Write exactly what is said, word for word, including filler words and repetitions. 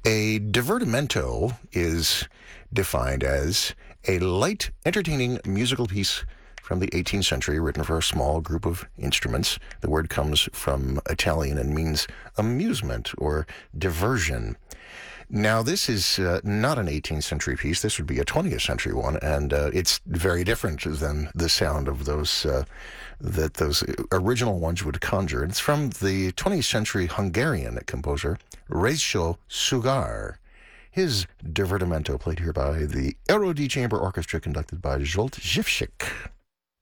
A divertimento is defined as a light, entertaining musical piece from the eighteenth century written for a small group of instruments. The word comes from Italian and means amusement or diversion. Now, this is uh, not an eighteenth century piece. This would be a twentieth century one, and uh, it's very different than the sound of those uh, that those original ones would conjure. It's from the twentieth century Hungarian composer Rajko Sugar. His divertimento played here by the Aero D Chamber Orchestra, conducted by Zsolt Zsifsik.